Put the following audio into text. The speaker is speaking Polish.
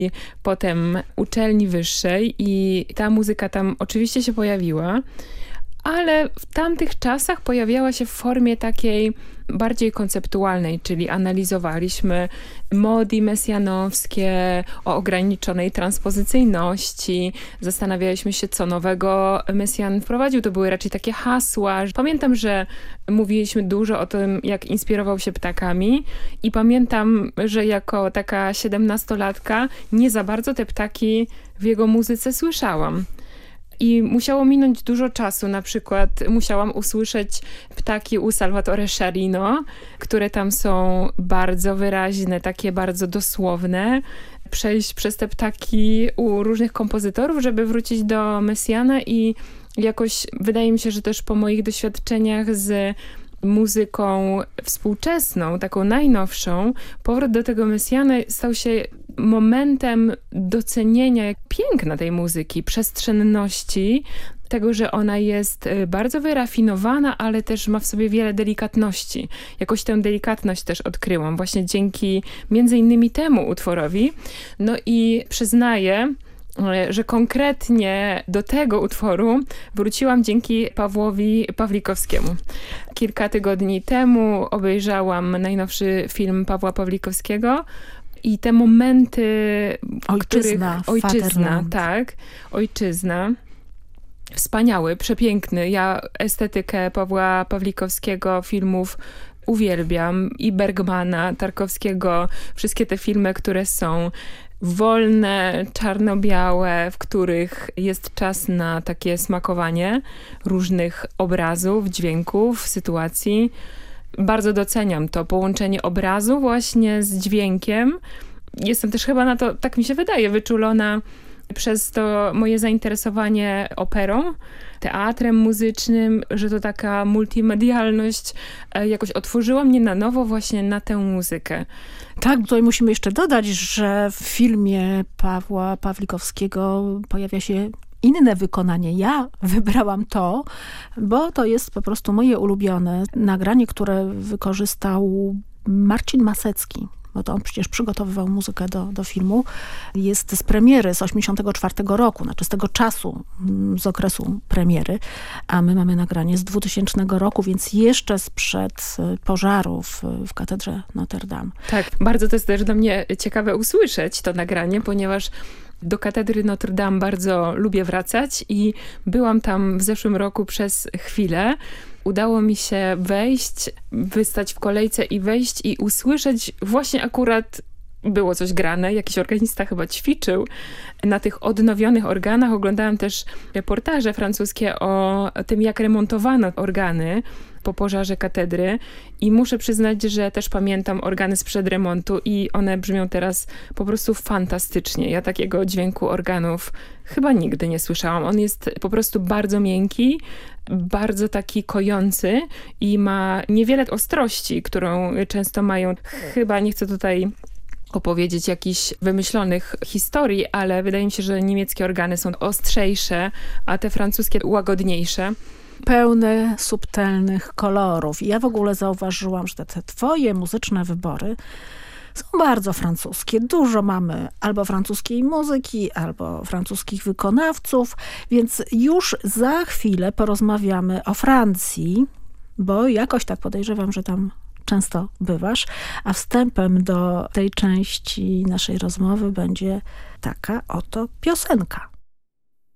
i potem uczelni wyższej i ta muzyka tam oczywiście się pojawiła, ale w tamtych czasach pojawiała się w formie takiej bardziej konceptualnej, czyli analizowaliśmy mody mesjanowskie o ograniczonej transpozycyjności, zastanawialiśmy się, co nowego Mesjan wprowadził. To były raczej takie hasła. Pamiętam, że mówiliśmy dużo o tym, jak inspirował się ptakami i pamiętam, że jako taka 17-latka nie za bardzo te ptaki w jego muzyce słyszałam. I musiało minąć dużo czasu, na przykład musiałam usłyszeć ptaki u Salvatore Sciarrino, które tam są bardzo wyraźne, takie bardzo dosłowne. Przejść przez te ptaki u różnych kompozytorów, żeby wrócić do Messiaena i jakoś wydaje mi się, że też po moich doświadczeniach z muzyką współczesną, taką najnowszą, powrót do tego Messiaena stał się momentem docenienia piękna tej muzyki, przestrzenności, tego, że ona jest bardzo wyrafinowana, ale też ma w sobie wiele delikatności. Jakoś tę delikatność też odkryłam właśnie dzięki między innymi temu utworowi. No i przyznaję, że konkretnie do tego utworu wróciłam dzięki Pawłowi Pawlikowskiemu. Kilka tygodni temu obejrzałam najnowszy film Pawła Pawlikowskiego i te momenty, Ojczyzna, tak. Ojczyzna. Wspaniały, przepiękny. Ja estetykę Pawła Pawlikowskiego, filmów uwielbiam. I Bergmana, Tarkowskiego, wszystkie te filmy, które są wolne, czarno-białe, w których jest czas na takie smakowanie różnych obrazów, dźwięków, sytuacji. Bardzo doceniam to połączenie obrazu właśnie z dźwiękiem. Jestem też chyba na to, tak mi się wydaje, wyczulona przez to moje zainteresowanie operą, teatrem muzycznym, że to taka multimedialność jakoś otworzyła mnie na nowo właśnie na tę muzykę. Tak, tutaj musimy jeszcze dodać, że w filmie Pawła Pawlikowskiego pojawia się inne wykonanie. Ja wybrałam to, bo to jest po prostu moje ulubione nagranie, które wykorzystał Marcin Masecki. Bo to on przecież przygotowywał muzykę do filmu. Jest z premiery z 1984 roku, znaczy z tego czasu, z okresu premiery, a my mamy nagranie z 2000 roku, więc jeszcze sprzed pożarów w katedrze Notre Dame. Tak, bardzo to jest też dla mnie ciekawe usłyszeć to nagranie, ponieważ do katedry Notre Dame bardzo lubię wracać i byłam tam w zeszłym roku przez chwilę. Udało mi się wejść, wystać w kolejce i wejść i usłyszeć właśnie akurat było coś grane, jakiś organista chyba ćwiczył na tych odnowionych organach. Oglądałam też reportaże francuskie o tym, jak remontowano organy po pożarze katedry i muszę przyznać, że też pamiętam organy sprzed remontu i one brzmią teraz po prostu fantastycznie. Ja takiego dźwięku organów chyba nigdy nie słyszałam. On jest po prostu bardzo miękki, bardzo taki kojący i ma niewiele ostrości, którą często mają. Chyba nie chcę tutaj opowiedzieć jakichś wymyślonych historii, ale wydaje mi się, że niemieckie organy są ostrzejsze, a te francuskie łagodniejsze. Pełne subtelnych kolorów. I ja w ogóle zauważyłam, że te twoje muzyczne wybory są bardzo francuskie. Dużo mamy albo francuskiej muzyki, albo francuskich wykonawców, więc już za chwilę porozmawiamy o Francji, bo jakoś tak podejrzewam, że tam często bywasz, a wstępem do tej części naszej rozmowy będzie taka oto piosenka.